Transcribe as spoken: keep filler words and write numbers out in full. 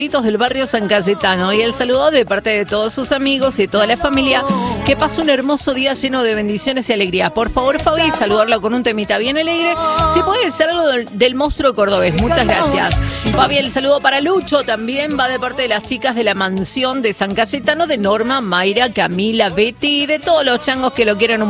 del barrio San Cayetano, y el saludo de parte de todos sus amigos y de toda la familia. Que pase un hermoso día lleno de bendiciones y alegría. Por favor, Fabi, saludarla con un temita bien alegre. Si puede ser algo del, del monstruo cordobés. Muchas gracias. Fabi, el saludo para Lucho también va de parte de las chicas de la mansión de San Cayetano, de Norma, Mayra, Camila, Betty y de todos los changos que lo quieran un